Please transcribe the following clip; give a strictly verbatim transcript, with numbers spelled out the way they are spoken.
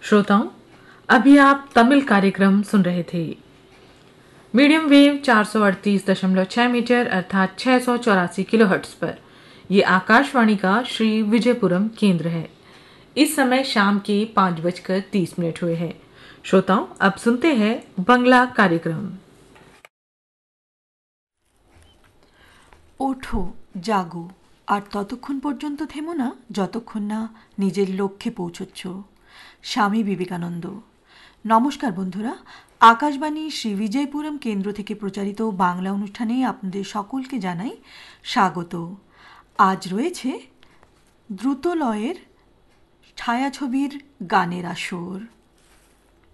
श्रोताओं, अभी आप तमिल कार्यक्रम सुन रहे थे। मीडियम वेव चार सौ अड़तीस दशमलव छह मीटर अर्थात छह सौ चौरासी किलोहर्ट्ज पर ये आकाशवाणी का श्री विजयपुरम केंद्र है। इस समय शाम के पाँच बजकर तीस मिनट हुए हैं। श्रोताओं, अब सुनते हैं बांग्ला कार्यक्रम। ওঠো জাগো আর ততক্ষণ পর্যন্ত থেমো না যতক্ষণ না নিজের লক্ষ্যে পৌঁছচ্ছ। স্বামী বিবেকানন্দ। নমস্কার বন্ধুরা, আকাশবাণী শ্রী বিজয়পুরম কেন্দ্র থেকে প্রচারিত বাংলা অনুষ্ঠানে আপনাদের সকলকে জানাই স্বাগত। আজ রয়েছে দ্রুতলয়ের ছায়াছবির গানের আসর।